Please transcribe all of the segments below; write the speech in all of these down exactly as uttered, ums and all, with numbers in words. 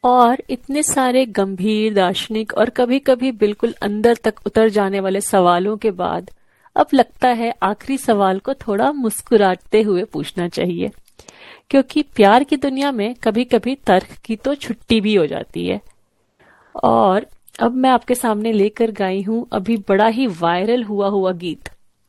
और इतने सारे गंभीर, दार्शनिक और कभी कभी बिल्कुल अंदर तक उतर जाने वाले सवालों के बाद अब लगता है आखिरी सवाल को थोड़ा मुस्कुराते हुए पूछना चाहिए, क्योंकि प्यार की दुनिया में कभी कभी तर्क की तो छुट्टी भी हो जाती है। और अब मैं आपके सामने लेकर गई हूं अभी बड़ा ही वायरल हुआ हुआ गीत,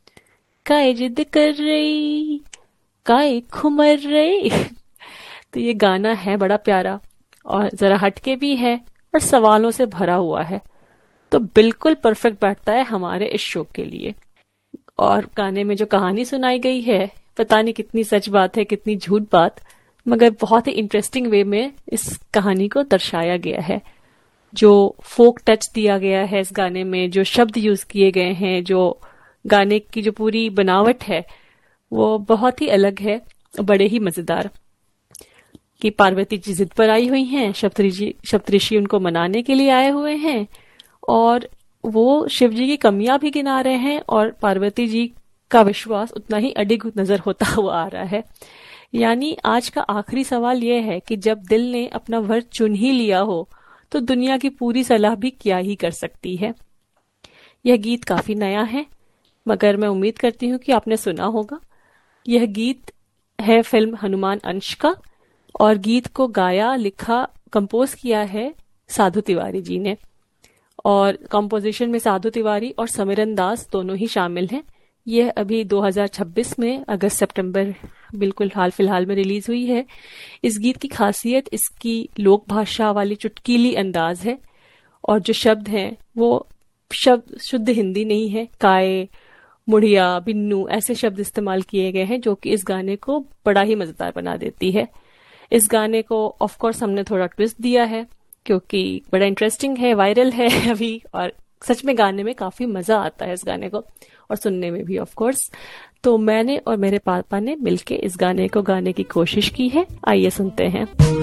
काए जिद कर रही, काए खुमर रही। तो ये गाना है बड़ा प्यारा और जरा हटके भी है और सवालों से भरा हुआ है, तो बिल्कुल परफेक्ट बैठता है हमारे इस शो के लिए। और गाने में जो कहानी सुनाई गई है, पता नहीं कितनी सच बात है कितनी झूठ बात, मगर बहुत ही इंटरेस्टिंग वे में इस कहानी को दर्शाया गया है। जो फोक टच दिया गया है इस गाने में, जो शब्द यूज किए गए हैं, जो गाने की जो पूरी बनावट है वो बहुत ही अलग है, बड़े ही मजेदार। कि पार्वती जी जिद पर आई हुई हैं, सप्तऋषि सप्तऋषि उनको मनाने के लिए आए हुए हैं और वो शिव जी की कमियां भी गिना रहे हैं और पार्वती जी का विश्वास उतना ही अडिग नजर होता हुआ आ रहा है। यानी आज का आखिरी सवाल यह है कि जब दिल ने अपना वर चुन ही लिया हो तो दुनिया की पूरी सलाह भी क्या ही कर सकती है। यह गीत काफी नया है, मगर मैं उम्मीद करती हूँ कि आपने सुना होगा। यह गीत है फिल्म हनुमान अंश का और गीत को गाया, लिखा, कंपोज किया है साधु तिवारी जी ने। और कंपोजिशन में साधु तिवारी और समिरन दास दोनों ही शामिल हैं। यह अभी दो हज़ार छब्बीस में अगस्त सितंबर बिल्कुल हाल फिलहाल में रिलीज हुई है। इस गीत की खासियत इसकी लोक भाषा वाली चुटकीली अंदाज है और जो शब्द हैं वो शब्द शुद्ध हिंदी नहीं है। काय, मुड़िया, बिन्नू ऐसे शब्द इस्तेमाल किए गए हैं जो कि इस गाने को बड़ा ही मजेदार बना देती है। इस गाने को ऑफ कोर्स हमने थोड़ा ट्विस्ट दिया है क्योंकि बड़ा इंटरेस्टिंग है, वायरल है अभी, और सच में गाने में काफी मजा आता है इस गाने को और सुनने में भी ऑफ कोर्स। तो मैंने और मेरे पापा ने मिलके इस गाने को गाने की कोशिश की है। आइए सुनते हैं।